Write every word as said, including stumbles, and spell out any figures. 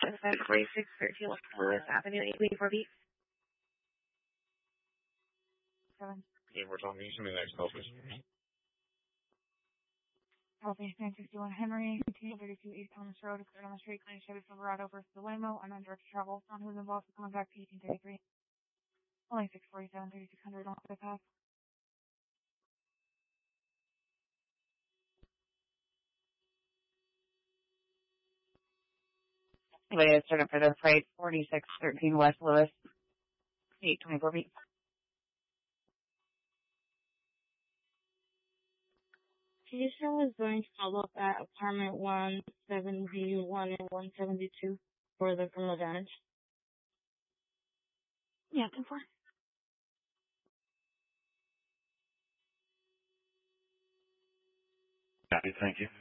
forty-six thirteen West Lewis Avenue, eight four B. Seven. Yeah, we're talking to the next office. California nine sixty-one Henry, eighteen thirty-two East Thomas Road, cleared on the street, claim Chevy Silverado versus the Waymo. I'm on direct travel. On who's involved with contact eighteen thirty-three. Only six forty-seven, thirty-six hundred on the pass. Anybody that's starting for their freight, forty-six thirteen West Lewis, eight twenty-four B. Patient was going to follow up at apartment one seventy-one and one seventy-two for the criminal damage. Yeah, ten four. Copy, thank you.